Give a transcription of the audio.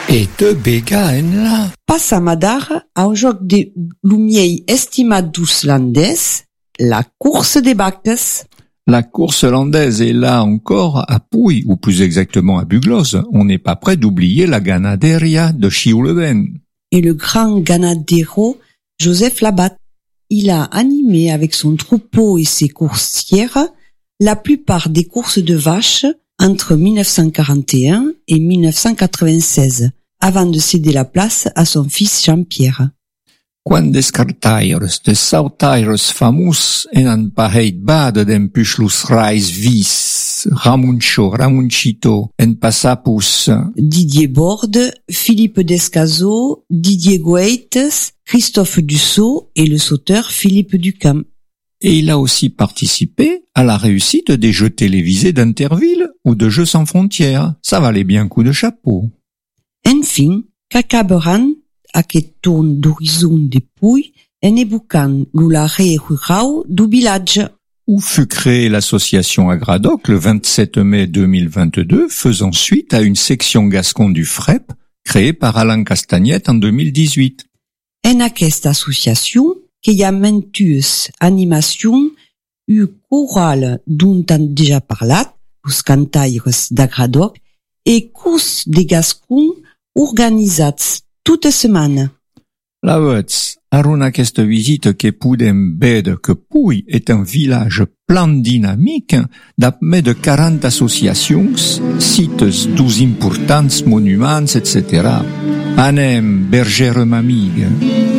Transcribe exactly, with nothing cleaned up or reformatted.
E te bega en la. Passa madar a un joc de lumiei estimat d'Uslandès, la course des vaques. La course landaise est là encore à Pouy, ou plus exactement à Bugloz. On n'est pas près d'oublier la ganaderia de Chiouleven. Et le grand ganadero Joseph Labat. Il a animé avec son troupeau et ses coursières la plupart des courses de vaches entre mille neuf cent quarante et un et mille neuf cent quatre-vingt-seize, avant de céder la place à son fils Jean-Pierre. Quan descartaires de sautaires famus en an paheit bade d'empuchlus rais vis, Ramuncho, Ramunchito, en passapus. Didier Borde, Philippe Descazeaux, Didier Goeites, Christophe Dussault et le sauteur Philippe Ducamp. Et il a aussi participé à la réussite des jeux télévisés d'Interville ou de Jeux sans frontières. Ça valait bien coup de chapeau. Enfin, Cacaberan, aquest tourne d'horizon de Pouy, en ébucan l'oularé rural du village. Où fut créée l'association Agradoc le vingt-sept mai deux mille vingt-deux, faisant suite à une section gascon du F R E P, créée par Alain Castagnette en deux mille dix-huit. En aquesta association, que hi ha mentues animacions, u choral dont han déjà parlat, els cantaires d'Agradoc, et curs de gascon organitzats tota setmana. La veutz, arun aquesta visite que podem veure que Pouy est un village plan dynamique d'ap més de quaranta associacions, sites d'ús importants monuments, et cetera. Anem, bergerem amiga.